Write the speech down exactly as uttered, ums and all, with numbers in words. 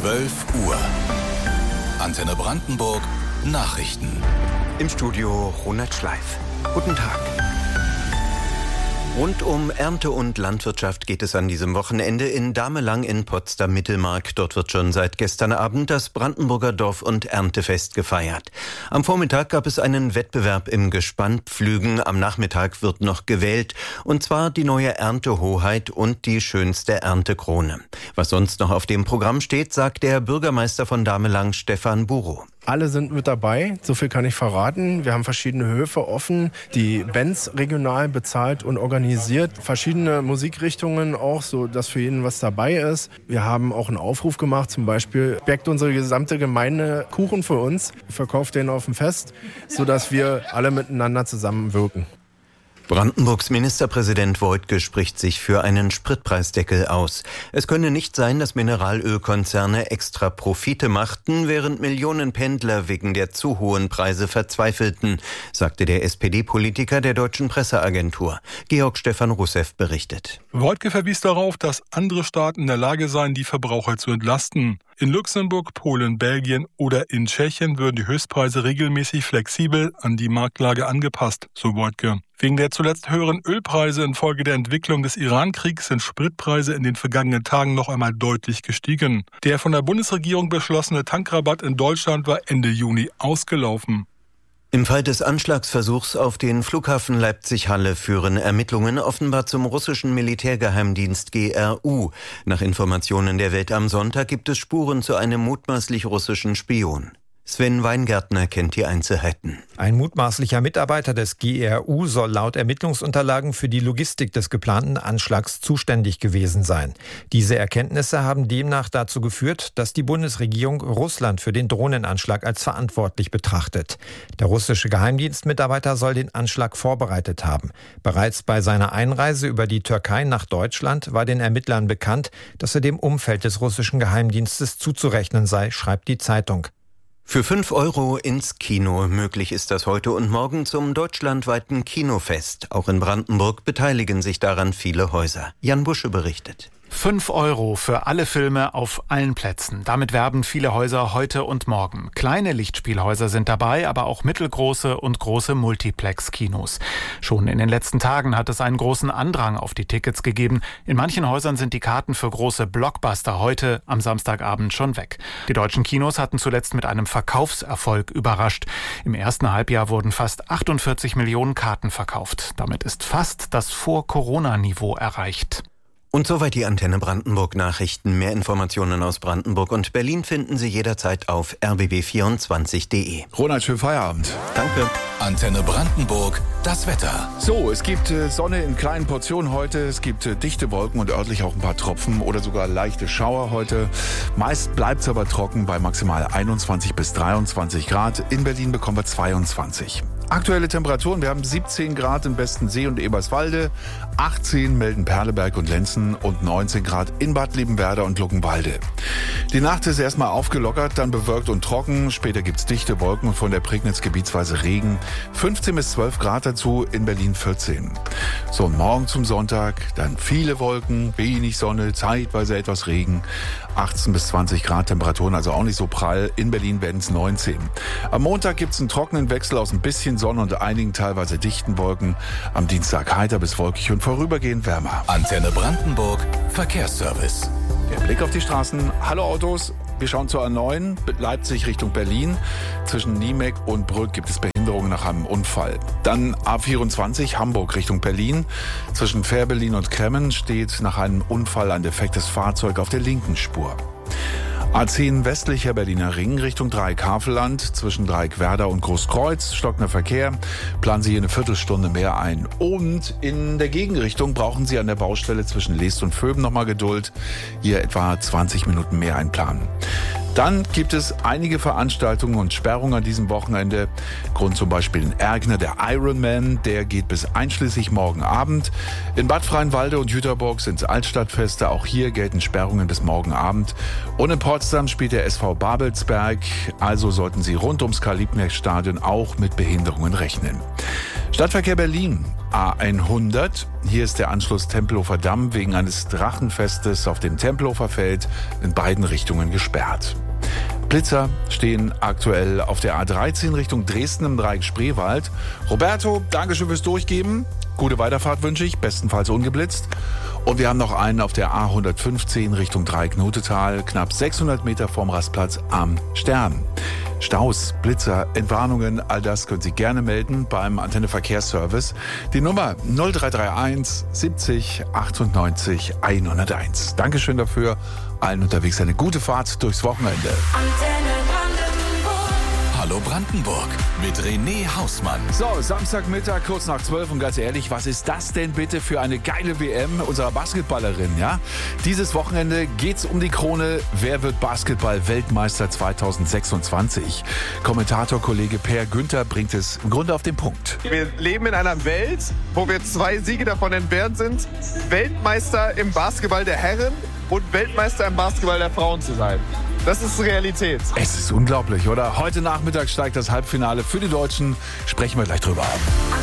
zwölf Uhr. Antenne Brandenburg Nachrichten. Im Studio Ronald Schleif. Guten Tag. Rund um Ernte und Landwirtschaft geht es an diesem Wochenende in Damelang in Potsdam-Mittelmark. Dort wird schon seit gestern Abend das Brandenburger Dorf- und Erntefest gefeiert. Am Vormittag gab es einen Wettbewerb im Gespannpflügen. Am Nachmittag wird noch gewählt. Und zwar die neue Erntehoheit und die schönste Erntekrone. Was sonst noch auf dem Programm steht, sagt der Bürgermeister von Damelang, Stefan Burow. Alle sind mit dabei, so viel kann ich verraten. Wir haben verschiedene Höfe offen, die Bands regional bezahlt und organisiert. Verschiedene Musikrichtungen auch, so dass für jeden was dabei ist. Wir haben auch einen Aufruf gemacht, zum Beispiel backt unsere gesamte Gemeinde Kuchen für uns, verkauft den auf dem Fest, sodass wir alle miteinander zusammenwirken. Brandenburgs Ministerpräsident Woidke spricht sich für einen Spritpreisdeckel aus. Es könne nicht sein, dass Mineralölkonzerne extra Profite machten, während Millionen Pendler wegen der zu hohen Preise verzweifelten, sagte der S P D-Politiker der Deutschen Presseagentur. Georg Stefan Russeff berichtet. Woidke verwies darauf, dass andere Staaten in der Lage seien, die Verbraucher zu entlasten. In Luxemburg, Polen, Belgien oder in Tschechien würden die Höchstpreise regelmäßig flexibel an die Marktlage angepasst, so Woidke. Wegen der zuletzt höheren Ölpreise infolge der Entwicklung des Iran-Kriegs sind Spritpreise in den vergangenen Tagen noch einmal deutlich gestiegen. Der von der Bundesregierung beschlossene Tankrabatt in Deutschland war Ende Juni ausgelaufen. Im Fall des Anschlagsversuchs auf den Flughafen Leipzig-Halle führen Ermittlungen offenbar zum russischen Militärgeheimdienst G R U. Nach Informationen der Welt am Sonntag gibt es Spuren zu einem mutmaßlich russischen Spion. Sven Weingärtner kennt die Einzelheiten. Ein mutmaßlicher Mitarbeiter des G R U soll laut Ermittlungsunterlagen für die Logistik des geplanten Anschlags zuständig gewesen sein. Diese Erkenntnisse haben demnach dazu geführt, dass die Bundesregierung Russland für den Drohnenanschlag als verantwortlich betrachtet. Der russische Geheimdienstmitarbeiter soll den Anschlag vorbereitet haben. Bereits bei seiner Einreise über die Türkei nach Deutschland war den Ermittlern bekannt, dass er dem Umfeld des russischen Geheimdienstes zuzurechnen sei, schreibt die Zeitung. Für fünf Euro ins Kino. Möglich ist das heute und morgen zum deutschlandweiten Kinofest. Auch in Brandenburg beteiligen sich daran viele Häuser. Jan Busche berichtet. fünf Euro für alle Filme auf allen Plätzen. Damit werben viele Häuser heute und morgen. Kleine Lichtspielhäuser sind dabei, aber auch mittelgroße und große Multiplex-Kinos. Schon in den letzten Tagen hat es einen großen Andrang auf die Tickets gegeben. In manchen Häusern sind die Karten für große Blockbuster heute am Samstagabend schon weg. Die deutschen Kinos hatten zuletzt mit einem Verkaufserfolg überrascht. Im ersten Halbjahr wurden fast achtundvierzig Millionen Karten verkauft. Damit ist fast das Vor-Corona-Niveau erreicht. Und soweit die Antenne Brandenburg Nachrichten. Mehr Informationen aus Brandenburg und Berlin finden Sie jederzeit auf r b b vierundzwanzig punkt d e. Ronald, schönen Feierabend. Danke. Antenne Brandenburg, das Wetter. So, es gibt äh, Sonne in kleinen Portionen heute. Es gibt äh, dichte Wolken und örtlich auch ein paar Tropfen oder sogar leichte Schauer heute. Meist bleibt es aber trocken bei maximal einundzwanzig bis dreiundzwanzig Grad. In Berlin bekommen wir zweiundzwanzig. Aktuelle Temperaturen, wir haben siebzehn Grad in Bestensee und Eberswalde, achtzehn melden Perleberg und Lenzen und neunzehn Grad in Bad Liebenwerda und Luckenwalde. Die Nacht ist erstmal aufgelockert, dann bewölkt und trocken. Später gibt's dichte Wolken und von der Prignitz gebietsweise Regen. fünfzehn bis zwölf Grad dazu, in Berlin vierzehn. So, und morgen zum Sonntag, dann viele Wolken, wenig Sonne, zeitweise etwas Regen. achtzehn bis zwanzig Grad Temperaturen, also auch nicht so prall. In Berlin werden es neunzehn. Am Montag gibt's einen trockenen Wechsel aus ein bisschen Sonne und einigen teilweise dichten Wolken. Am Dienstag heiter bis wolkig und vorübergehend wärmer. Antenne Brandenburg, Verkehrsservice. Der Blick auf die Straßen. Hallo Autos. Wir schauen zur A neun, Leipzig Richtung Berlin. Zwischen Niemek und Brück gibt es Behinderungen nach einem Unfall. Dann A vierundzwanzig, Hamburg Richtung Berlin. Zwischen Fährberlin und Kremmen steht nach einem Unfall ein defektes Fahrzeug auf der linken Spur. A zehn westlicher Berliner Ring Richtung Dreieck-Havelland. Zwischen Dreieck-Werder und Großkreuz stockender Verkehr. Planen Sie hier eine Viertelstunde mehr ein. Und in der Gegenrichtung brauchen Sie an der Baustelle zwischen Leest und Vöben nochmal Geduld. Hier etwa zwanzig Minuten mehr einplanen. Dann gibt es einige Veranstaltungen und Sperrungen an diesem Wochenende. Grund zum Beispiel in Ergner der Ironman, der geht bis einschließlich morgen Abend. In Bad Freienwalde und Jüterbock sind es Altstadtfeste, auch hier gelten Sperrungen bis morgen Abend. Und in Potsdam spielt der S V Babelsberg, also sollten Sie rund ums Karl-Liebknecht-Stadion auch mit Behinderungen rechnen. Stadtverkehr Berlin, A hundert. Hier ist der Anschluss Tempelhofer Damm wegen eines Drachenfestes auf dem Tempelhofer Feld in beiden Richtungen gesperrt. Blitzer stehen aktuell auf der A dreizehn Richtung Dresden im Dreieck Spreewald. Roberto, Dankeschön fürs Durchgeben. Gute Weiterfahrt wünsche ich, bestenfalls ungeblitzt. Und wir haben noch einen auf der A hundertfünfzehn Richtung Dreieck Notetal, knapp sechshundert Meter vom Rastplatz am Stern. Staus, Blitzer, Entwarnungen, all das können Sie gerne melden beim Antenne Verkehrsservice. Die Nummer null drei drei eins siebzig achtundneunzig hunderteins. Dankeschön dafür. Allen unterwegs eine gute Fahrt durchs Wochenende. Antenne Brandenburg. Hallo Brandenburg mit René Hausmann. So, Samstagmittag, kurz nach zwölf und ganz ehrlich, was ist das denn bitte für eine geile W M unserer Basketballerin, ja? Dieses Wochenende geht's um die Krone. Wer wird Basketball-Weltmeister zweitausendsechsundzwanzig? Kommentator-Kollege Per Günther bringt es im Grunde auf den Punkt. Wir leben in einer Welt, wo wir zwei Siege davon entfernt sind, Weltmeister im Basketball der Herren und Weltmeister im Basketball der Frauen zu sein. Das ist Realität. Es ist unglaublich, oder? Heute Nachmittag steigt das Halbfinale für die Deutschen. Sprechen wir gleich drüber.